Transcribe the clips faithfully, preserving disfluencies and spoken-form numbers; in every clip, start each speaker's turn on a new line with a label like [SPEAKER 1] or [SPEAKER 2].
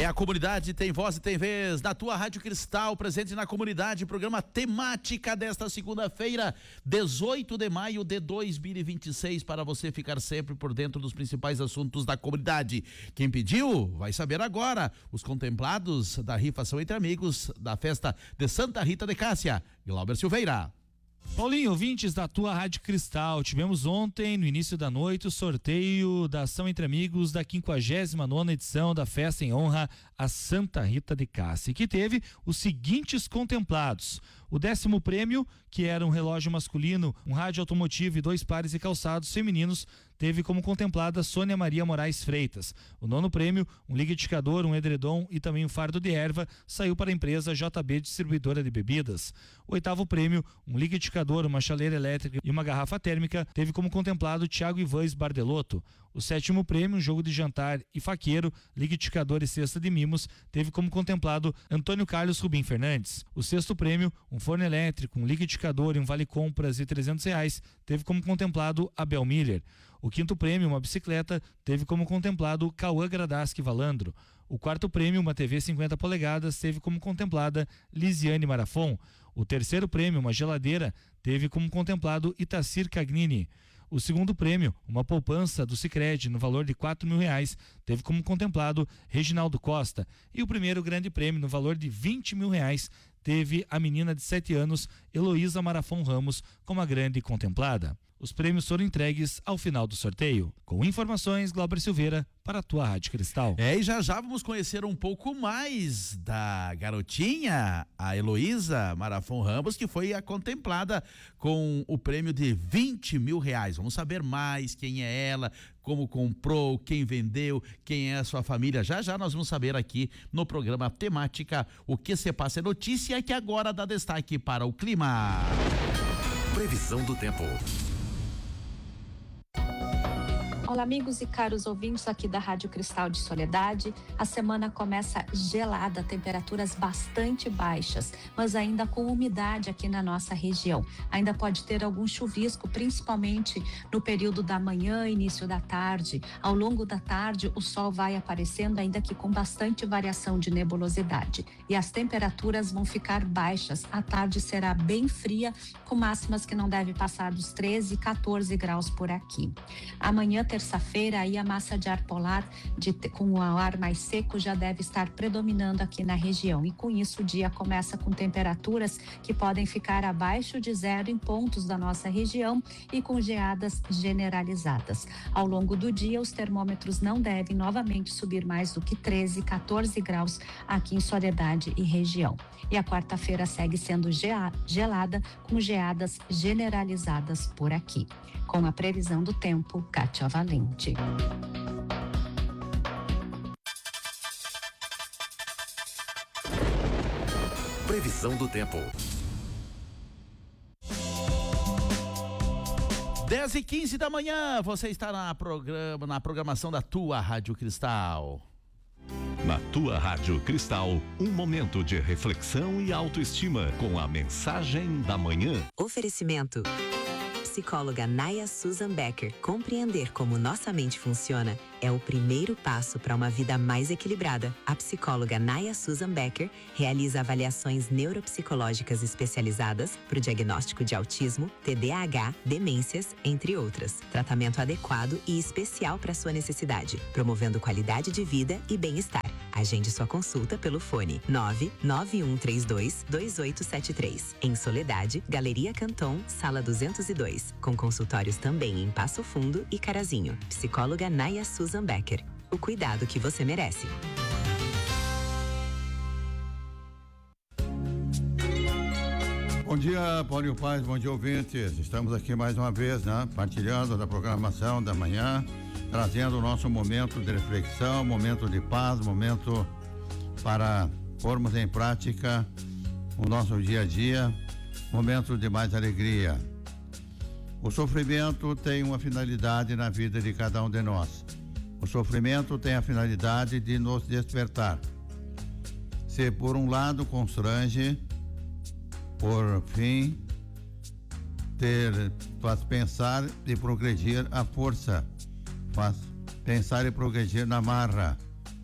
[SPEAKER 1] a comunidade tem voz e tem vez. Na tua Rádio Cristal, presente na comunidade, programa temática desta segunda-feira, dezoito de maio de dois mil e vinte e seis, para você ficar sempre por dentro dos principais assuntos da comunidade. Quem pediu vai saber agora. Os contemplados da rifa são entre amigos da festa de Santa Rita de Cássia. Glauber Silveira.
[SPEAKER 2] Paulinho, ouvintes da tua Rádio Cristal, tivemos ontem, no início da noite, o sorteio da ação entre amigos da quinquagésima nona edição da festa em honra a Santa Rita de Cássia, que teve os seguintes contemplados: o décimo prêmio, que era um relógio masculino, um rádio automotivo e dois pares de calçados femininos, teve como contemplada Sônia Maria Moraes Freitas. O nono prêmio, um liquidificador, um edredom e também um fardo de erva, saiu para a empresa J B Distribuidora de Bebidas. O oitavo prêmio, um liquidificador, uma chaleira elétrica e uma garrafa térmica, teve como contemplado Thiago Ivães Bardelotto. O sétimo prêmio, um jogo de jantar e faqueiro, liquidificador e cesta de mimos, teve como contemplado Antônio Carlos Rubim Fernandes. O sexto prêmio, um forno elétrico, um liquidificador e um vale-compras de trezentos reais, teve como contemplado Abel Miller. O quinto prêmio, uma bicicleta, teve como contemplado Cauã Gradaski Valandro. O quarto prêmio, uma T V cinquenta polegadas, teve como contemplada Lisiane Marafon. O terceiro prêmio, uma geladeira, teve como contemplado Itacir Cagnini. O segundo prêmio, uma poupança do Sicredi no valor de quatro mil reais, teve como contemplado Reginaldo Costa. E o primeiro grande prêmio, no valor de vinte mil reais, teve a menina de sete anos, Heloísa Marafon Ramos, como a grande contemplada. Os prêmios foram entregues ao final do sorteio. Com informações, Glauber Silveira, para a tua Rádio Cristal.
[SPEAKER 1] É, e já já vamos conhecer um pouco mais da garotinha, a Heloísa Marafon Ramos, que foi a contemplada com o prêmio de vinte mil reais. Vamos saber mais quem é ela, como comprou, quem vendeu, quem é a sua família. Já já nós vamos saber aqui no programa Temática o que se passa. É notícia que agora dá destaque para o clima.
[SPEAKER 3] Previsão do tempo.
[SPEAKER 4] Olá, amigos e caros ouvintes aqui da Rádio Cristal de Soledade. A semana começa gelada, temperaturas bastante baixas, mas ainda com umidade aqui na nossa região. Ainda pode ter algum chuvisco, principalmente no período da manhã, início da tarde. Ao longo da tarde, o sol vai aparecendo, ainda que com bastante variação de nebulosidade. E as temperaturas vão ficar baixas. A tarde será bem fria, com máximas que não devem passar dos treze, quatorze graus por aqui. Amanhã, terça-feira, aí a massa de ar polar de, com o ar mais seco já deve estar predominando aqui na região, e com isso o dia começa com temperaturas que podem ficar abaixo de zero em pontos da nossa região e com geadas generalizadas. Ao longo do dia, os termômetros não devem novamente subir mais do que treze, quatorze graus aqui em Soledade e região. E a quarta-feira segue sendo gelada, com geadas generalizadas por aqui. Com a previsão do tempo, Kátia Valente.
[SPEAKER 3] Previsão do tempo.
[SPEAKER 1] dez e quinze da manhã, você está na, programa, na programação da tua Rádio Cristal.
[SPEAKER 5] Na tua Rádio Cristal, um momento de reflexão e autoestima com a mensagem da manhã.
[SPEAKER 6] Oferecimento. Psicóloga Naya Susan Becker. Compreender como nossa mente funciona é o primeiro passo para uma vida mais equilibrada. A psicóloga Naya Susan Becker realiza avaliações neuropsicológicas especializadas para o diagnóstico de autismo, T D A H, demências, entre outras. Tratamento adequado e especial para sua necessidade, promovendo qualidade de vida e bem-estar. Agende sua consulta pelo fone nove nove um três dois, dois oito sete três. Em Soledade, Galeria Canton, Sala duzentos e dois. Com consultórios também em Passo Fundo e Carazinho. Psicóloga Naya Susan Becker. O cuidado que você merece.
[SPEAKER 7] Bom dia, Paulinho Paz, bom dia, ouvintes. Estamos aqui mais uma vez, né? Partilhando da programação da manhã, trazendo o nosso momento de reflexão, momento de paz, momento para pormos em prática o nosso dia a dia, momento de mais alegria. O sofrimento tem uma finalidade na vida de cada um de nós. O sofrimento tem a finalidade de nos despertar. Se por um lado constrange, por fim, ter, faz pensar e progredir a força, faz pensar e progredir na marra.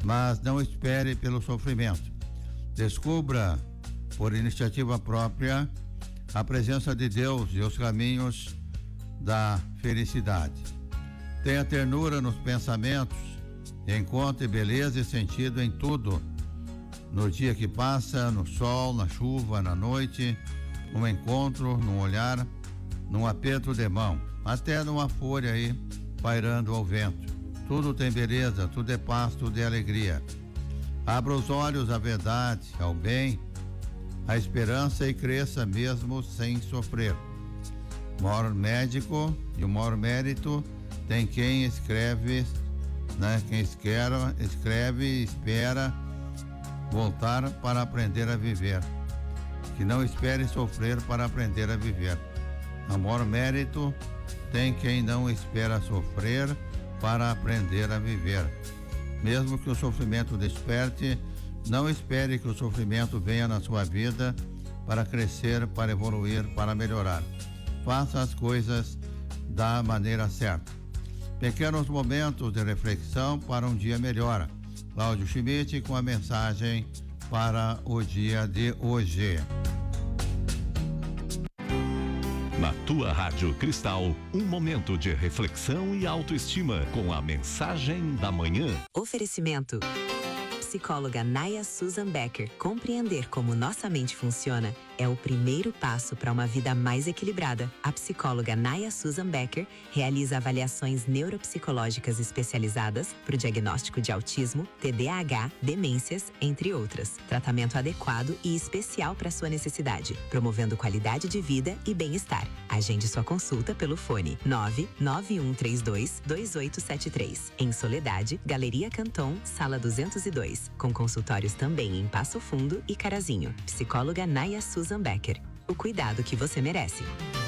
[SPEAKER 7] mas não espere pelo sofrimento. Descubra, por iniciativa própria, a presença de Deus e os caminhos da felicidade. Tenha ternura nos pensamentos, encontre beleza e sentido em tudo. No dia que passa, no sol, na chuva, na noite, num encontro, num olhar, num aperto de mão, até numa folha aí pairando ao vento. Tudo tem beleza, tudo é paz, tudo é alegria. Abra os olhos à verdade, ao bem, à esperança e cresça mesmo sem sofrer. O maior médico e o maior mérito tem quem escreve, né? Quem esquera, escreve e espera voltar para aprender a viver. Que não espere sofrer para aprender a viver. O maior mérito tem quem não espera sofrer para aprender a viver. Mesmo que o sofrimento desperte, não espere que o sofrimento venha na sua vida para crescer, para evoluir, para melhorar. Faça as coisas da maneira certa. Pequenos momentos de reflexão para um dia melhor. Cláudio Schmidt com a mensagem para o dia de hoje.
[SPEAKER 5] Na tua Rádio Cristal, um momento de reflexão e autoestima com a mensagem da manhã.
[SPEAKER 6] Oferecimento. Psicóloga Naya Susan Becker. Compreender como nossa mente funciona é o primeiro passo para uma vida mais equilibrada. A psicóloga Naya Susan Becker realiza avaliações neuropsicológicas especializadas para o diagnóstico de autismo, T D A H, demências, entre outras. Tratamento adequado e especial para sua necessidade, promovendo qualidade de vida e bem-estar. Agende sua consulta pelo fone nove nove um três dois, dois oito sete três. Em Soledade, Galeria Canton, Sala duzentos e dois. Com consultórios também em Passo Fundo e Carazinho. Psicóloga Naya Susan Becker. O cuidado que você merece.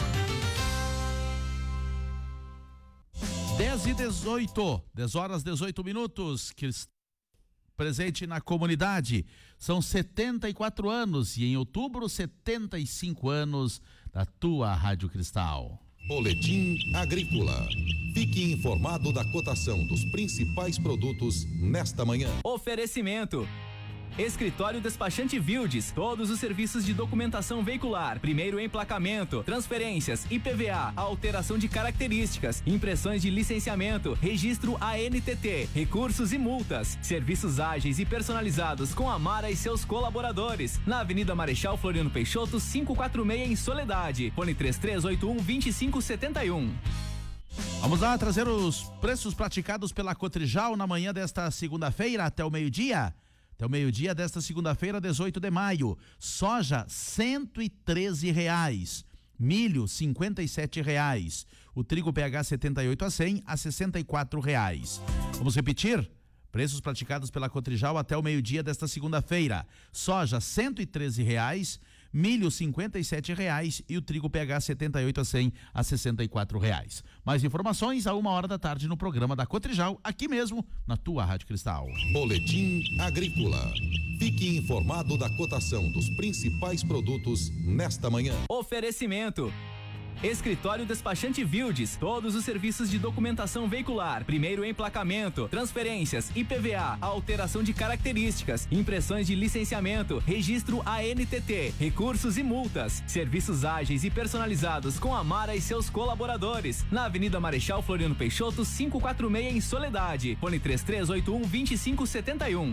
[SPEAKER 1] dez e dezoito, dez horas dezoito minutos, que presente na comunidade. São setenta e quatro anos e em outubro setenta e cinco anos da tua Rádio Cristal.
[SPEAKER 8] Boletim Agrícola. Fique informado da cotação dos principais produtos nesta manhã.
[SPEAKER 9] Oferecimento. Escritório Despachante Vildes, todos os serviços de documentação veicular, primeiro emplacamento, transferências, I P V A, alteração de características, impressões de licenciamento, registro A N T T, recursos e multas, serviços ágeis e personalizados com a Mara e seus colaboradores, na Avenida Marechal Floriano Peixoto, quinhentos e quarenta e seis em Soledade, fone três três oito um, dois cinco sete um.
[SPEAKER 1] Vamos lá trazer os preços praticados pela Cotrijal na manhã desta segunda-feira até o meio-dia. Até o meio-dia desta segunda-feira, dezoito de maio. Soja, cento e treze reais. Milho, cinquenta e sete reais. O trigo P H setenta e oito a cem a sessenta e quatro reais. Vamos repetir? Preços praticados pela Cotrijal até o meio-dia desta segunda-feira. Soja, cento e treze reais. Milho cinquenta e sete reais e o trigo P H setenta e oito a cem a sessenta e quatro reais. Mais informações a uma hora da tarde no programa da Cotrijal, aqui mesmo na tua Rádio Cristal.
[SPEAKER 8] Boletim Agrícola. Fique informado da cotação dos principais produtos nesta manhã.
[SPEAKER 9] Oferecimento. Escritório Despachante Vildes, todos os serviços de documentação veicular, primeiro emplacamento, transferências, I P V A, alteração de características, impressões de licenciamento, registro A N T T, recursos e multas, serviços ágeis e personalizados com a Mara e seus colaboradores, na Avenida Marechal Floriano Peixoto, quinhentos e quarenta e seis em Soledade, fone três três oito um, dois cinco sete um.